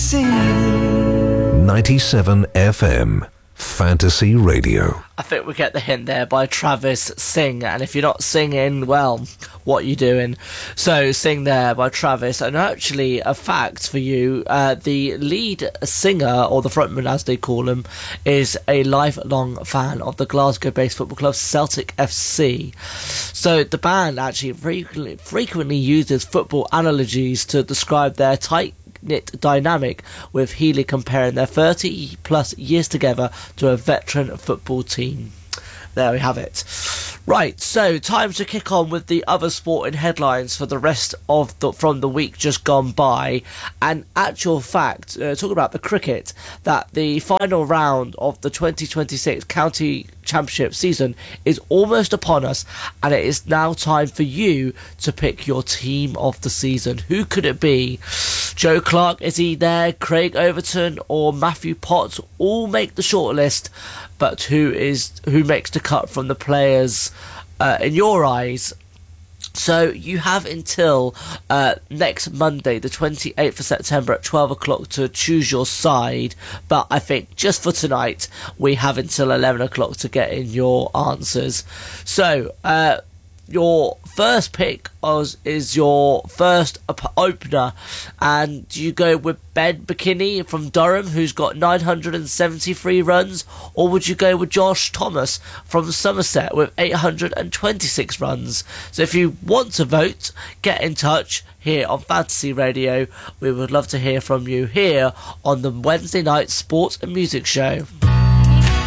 sing. 97 FM Fantasy Radio. I think we get the hint there by Travis Sing, and if you're not singing, well, what are you doing? So, Sing there by Travis, and actually a fact for you, the lead singer, or the frontman as they call him, is a lifelong fan of the Glasgow-based football club Celtic FC. So the band actually frequently uses football analogies to describe their tight-knit dynamic, with Healy comparing their 30 plus years together to a veteran football team. There we have it. Right, so time to kick on with the other sporting headlines for the rest of from the week just gone by. And actual fact, talking about the cricket, that the final round of the 2026 County Championship season is almost upon us, and it is now time for you to pick your team of the season. Who could it be? Joe Clark, is he there? Craig Overton or Matthew Potts? All make the shortlist, but who makes the cut from the players in your eyes? So you have until next Monday, the 28th of September at 12 o'clock to choose your side. But I think just for tonight, we have until 11 o'clock to get in your answers. So your first pick is your first opener, and you go with Ben McKinney from Durham, who's got 973 runs, or would you go with Josh Thomas from Somerset with 826 runs? So if you want to vote, get in touch here on Fantasy Radio. We would love to hear from you here on the Wednesday night Sports and Music Show.